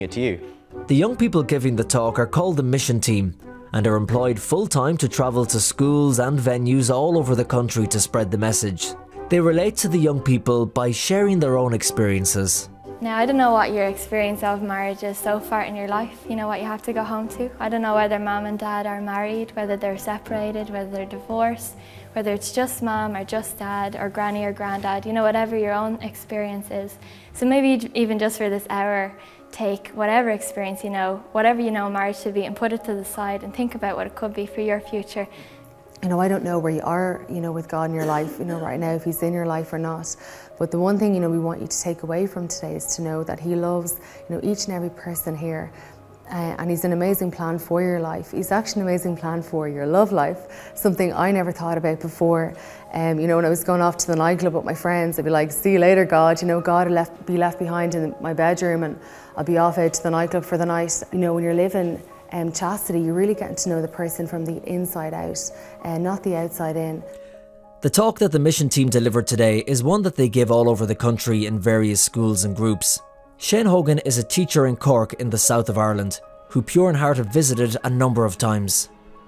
it to you. The young people giving the talk are called the Mission Team and are employed full-time to travel to schools and venues all over the country to spread the message. They relate to the young people by sharing their own experiences. Now, I don't know what your experience of marriage is so far in your life, you know, what you have to go home to. I don't know whether mum and dad are married, whether they're separated, whether they're divorced, whether it's just mum or just dad or granny or granddad, you know, whatever your own experience is. So maybe even just for this hour, take whatever experience you know, whatever you know marriage should be, and put it to the side and think about what it could be for your future. You know, I don't know where you are, you know, with God in your life, you know, right now, if He's in your life or not. But the one thing, you know, we want you to take away from today is to know that He loves, you know, each and every person here. And He's an amazing plan for your life. He's actually an amazing plan for your love life, something I never thought about before. You know, when I was going off to the nightclub with my friends, I'd be like, see you later, God. You know, God will be left behind in my bedroom and I'll be off out to the nightclub for the night. You know, when you're living chastity, you're really getting to know the person from the inside out and not the outside in. The talk that the Mission Team delivered today is one that they give all over the country in various schools and groups. Shane Hogan is a teacher in Cork in the south of Ireland, who Pure in Heart have visited a number of times.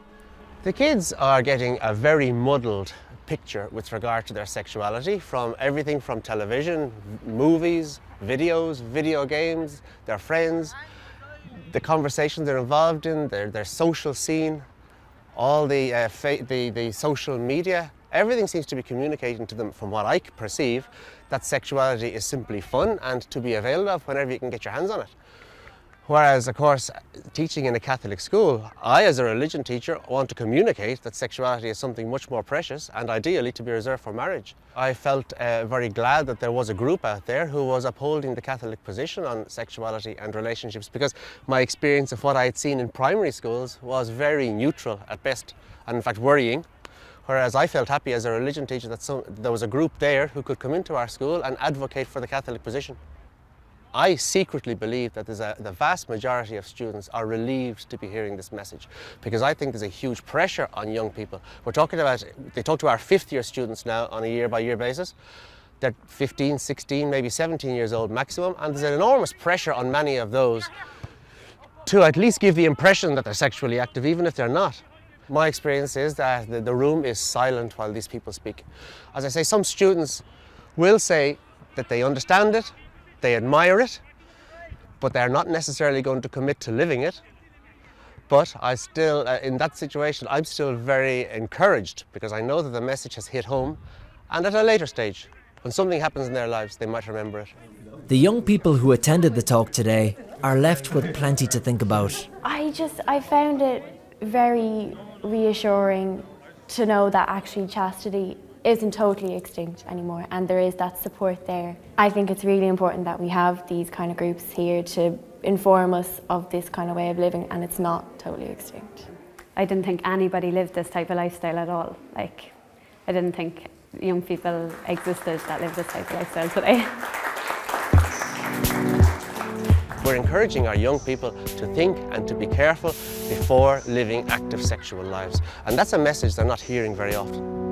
The kids are getting a very muddled picture with regard to their sexuality from everything from television, movies, videos, video games, their friends, the conversations they're involved in, their social scene, all the social media. Everything seems to be communicating to them, from what I perceive, that sexuality is simply fun and to be availed of whenever you can get your hands on it. Whereas, of course, teaching in a Catholic school, I, as a religion teacher, want to communicate that sexuality is something much more precious and ideally to be reserved for marriage. I felt very glad that there was a group out there who was upholding the Catholic position on sexuality and relationships, because my experience of what I had seen in primary schools was very neutral at best, and in fact worrying. Whereas I felt happy as a religion teacher that there was a group there who could come into our school and advocate for the Catholic position. I secretly believe that the vast majority of students are relieved to be hearing this message, because I think there's a huge pressure on young people. They talk to our fifth-year students now on a year-by-year basis. They're 15, 16, maybe 17 years old maximum, and there's an enormous pressure on many of those to at least give the impression that they're sexually active, even if they're not. My experience is that the room is silent while these people speak. As I say, some students will say that they understand it, they admire it, but they're not necessarily going to commit to living it. But I still, in that situation, I'm still very encouraged, because I know that the message has hit home, and at a later stage, when something happens in their lives, they might remember it. The young people who attended the talk today are left with plenty to think about. I found it very reassuring to know that actually chastity isn't totally extinct anymore, and there is that support there. I think it's really important that we have these kind of groups here to inform us of this kind of way of living, and it's not totally extinct. I didn't think anybody lived this type of lifestyle at all. Like, I didn't think young people existed that live this type of lifestyle today. We're encouraging our young people to think and to be careful before living active sexual lives. And that's a message they're not hearing very often.